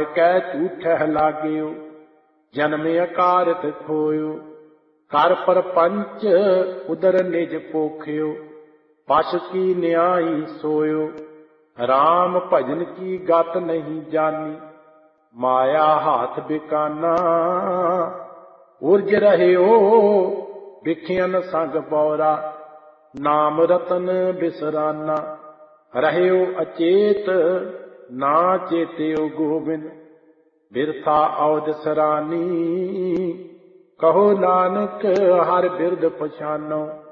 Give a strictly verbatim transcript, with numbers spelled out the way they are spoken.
मार कै झूठह लाग्यो, जन्म अकारत खोयो। कर परपंच उदर निज पोख्यो, पश की न्यायी सोयो। राम भजन की गत नहीं जानी, माया हाथ बिकाना। उर्ज रहियो बिखियन संग बौरा, नाम रतन बिसराना। रहियो अचेत ना चेत्यो गोबिंद, बिरथा औद सरानी। कहो नानक हर बिरद पछानो,